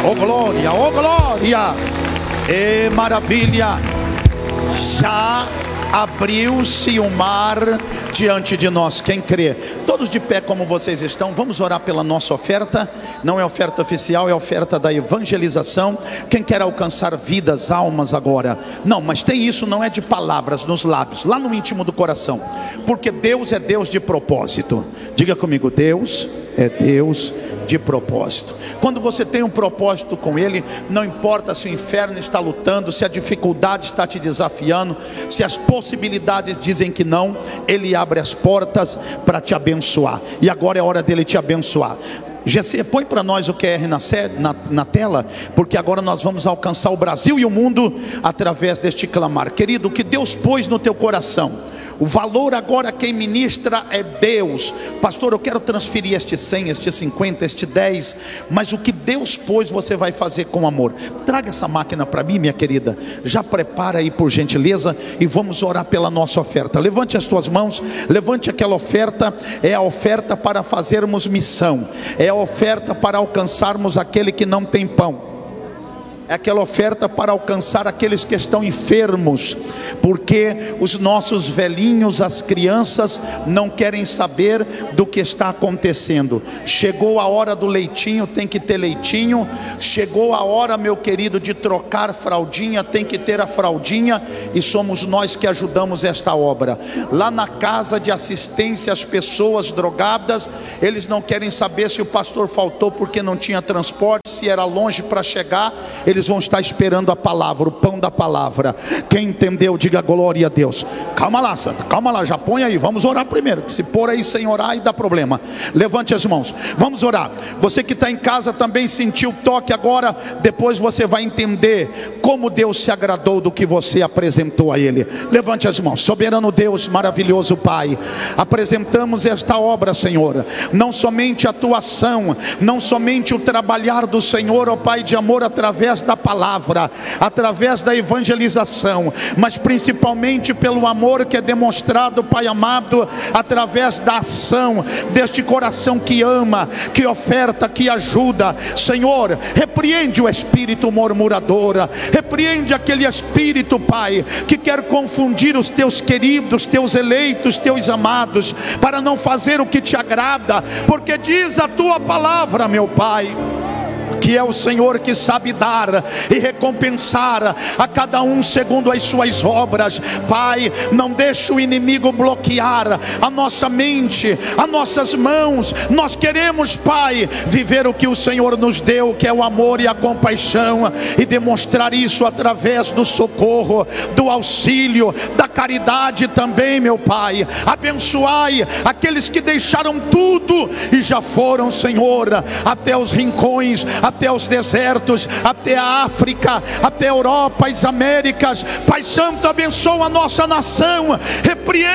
Oh glória, oh glória. E maravilha. Já abriu-se o mar diante de nós. Quem crê? Todos de pé como vocês estão. Vamos orar pela nossa oferta. Não é oferta oficial, é oferta da evangelização. Quem quer alcançar vidas, almas agora? Não, mas tem isso, não é de palavras nos lábios, lá no íntimo do coração. Porque Deus é Deus de propósito. Diga comigo, Deus é Deus de propósito. Quando você tem um propósito com Ele, não importa se o inferno está lutando, se a dificuldade está te desafiando, se as possibilidades dizem que não, Ele abre as portas para te abençoar. E agora é hora dele te abençoar. GC, põe para nós o QR na tela, porque agora nós vamos alcançar o Brasil e o mundo através deste clamar. Querido, o que Deus pôs no teu coração, o valor agora quem ministra é Deus. Pastor, eu quero transferir este 100, este 50, este 10, mas o que Deus pôs você vai fazer com amor. Traga essa máquina para mim, minha querida. Já prepara aí por gentileza e vamos orar pela nossa oferta. Levante as tuas mãos, levante aquela oferta. É a oferta para fazermos missão, é a oferta para alcançarmos aquele que não tem pão. É aquela oferta para alcançar aqueles que estão enfermos, porque os nossos velhinhos, as crianças, não querem saber do que está acontecendo. Chegou a hora do leitinho, tem que ter leitinho. Chegou a hora, meu querido, de trocar fraldinha, tem que ter a fraldinha. E somos nós que ajudamos esta obra. Lá na casa de assistência às pessoas drogadas, eles não querem saber se o pastor faltou porque não tinha transporte, se era longe para chegar. Eles vão estar esperando a palavra, o pão da palavra. Quem entendeu, diga glória a Deus. Calma lá, Santa, calma lá, já põe aí. Vamos orar primeiro, que se pôr aí sem orar aí dá problema. Levante as mãos, vamos orar. Você que está em casa também sentiu o toque agora. Depois você vai entender como Deus se agradou do que você apresentou a Ele. Levante as mãos. Soberano Deus, maravilhoso Pai, apresentamos esta obra, Senhor. Não somente a tua ação, não somente o trabalhar do Senhor, ó Pai de amor, através da palavra, através da evangelização, mas principalmente pelo amor que é demonstrado, Pai amado, através da ação deste coração que ama, que oferta, que ajuda. Senhor, repreende o espírito murmurador, repreende aquele espírito, Pai, que quer confundir os teus queridos, teus eleitos, teus amados, para não fazer o que te agrada, porque diz a tua palavra, meu Pai, que é o Senhor que sabe dar e recompensar a cada um segundo as suas obras. Pai, não deixe o inimigo bloquear a nossa mente, as nossas mãos. Nós queremos, Pai, viver o que o Senhor nos deu, que é o amor e a compaixão, e demonstrar isso através do socorro, do auxílio, da caridade também, meu Pai. Abençoai aqueles que deixaram tudo e já foram, Senhor, até os rincões, até os desertos, até a África, até a Europa, as Américas. Pai Santo, abençoa a nossa nação, repreende